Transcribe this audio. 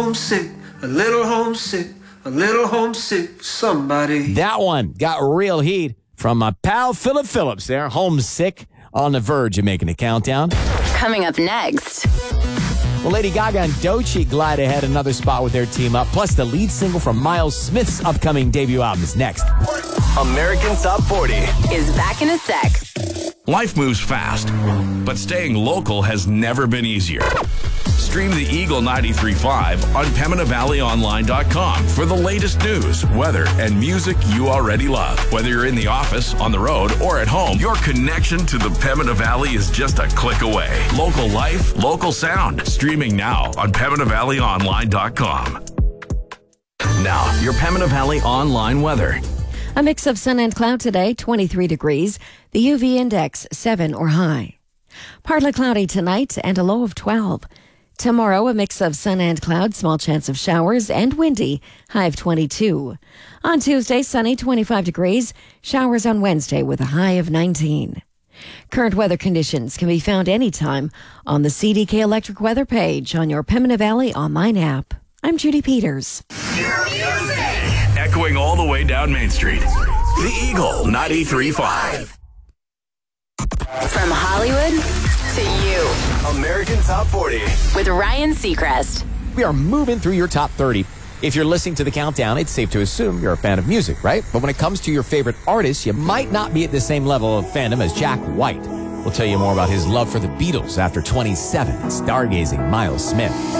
homesick, a little homesick, a little homesick for somebody. That one got real heat from my pal Philip Phillips there, homesick, on the verge of making a countdown. Coming up next. Well, Lady Gaga and Doechii glide ahead another spot with their team up. Plus, the lead single from Miles Smith's upcoming debut album is next. American Top 40 Is back in a sec. Life moves fast, but staying local has never been easier. Stream the Eagle 93.5 on PembinaValleyOnline.com for the latest news, weather, and music you already love. Whether you're in the office, on the road, or at home, your connection to the Pembina Valley is just a click away. Local life, local sound. Streaming now on PembinaValleyOnline.com. Now, your Pembina Valley online weather. A mix of sun and cloud today, 23 degrees. The UV index, 7 or high. Partly cloudy tonight and a low of 12. Tomorrow, a mix of sun and cloud, small chance of showers, and windy, high of 22. On Tuesday, sunny, 25 degrees. Showers on Wednesday with a high of 19. Current weather conditions can be found anytime on the CDK Electric Weather page on your Pembina Valley online app. I'm Judy Peters. Echoing all the way down Main Street. The Eagle 93.5. From Hollywood to you. American Top 40 With Ryan Seacrest. We are moving through your top 30. If you're listening to the countdown, it's safe to assume you're a fan of music, right? But when it comes to your favorite artists, you might not be at the same level of fandom as Jack White. We'll tell you more about his love for the Beatles after 27, stargazing Miles Smith.